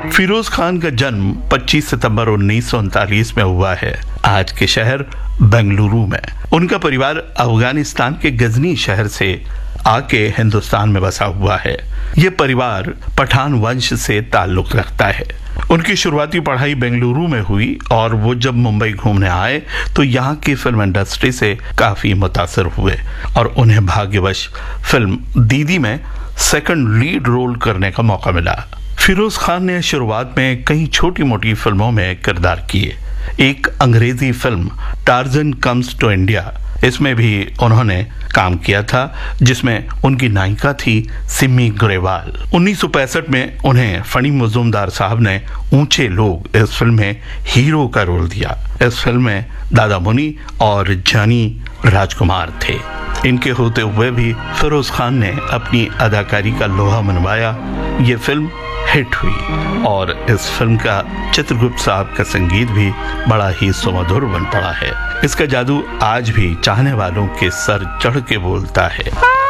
फिरोज खान का जन्म 25 सितंबर 1939 में हुआ है, आज के शहर बेंगलुरु में। उनका परिवार अफगानिस्तान के गजनी शहर से आके हिंदुस्तान में बसा हुआ है। ये परिवार पठान वंश से ताल्लुक रखता है। उनकी शुरुआती पढ़ाई बेंगलुरु में हुई और वो जब मुंबई घूमने आए तो यहाँ की फिल्म इंडस्ट्री से काफी मुतासर हुए और उन्हें भाग्यवश फिल्म दीदी में सेकंड लीड रोल करने का मौका मिला। फिरोज खान ने शुरुआत में कई छोटी मोटी फिल्मों में किरदार किए। एक अंग्रेजी film torsion comes to India, इसमें भी उन्होंने काम किया था, जिसमें उनकी नायिका थी सिमी ग्रेवाल। 1965 में उन्हें फणी मुजुमदार साहब ने ऊंचे लोग इस फिल्म में हीरो का रोल दिया। इस फिल्म में दादा मुनि और जानी राजकुमार थे। इनके होते हुए भी फिरोज खान ने अपनी अदाकारी का लोहा मनवाया। ये फिल्म हिट हुई और इस फिल्म का चित्रगुप्त साहब का संगीत भी बड़ा ही सुमधुर बन पड़ा है। इसका जादू आज भी चाहने वालों के सर चढ़ के बोलता है।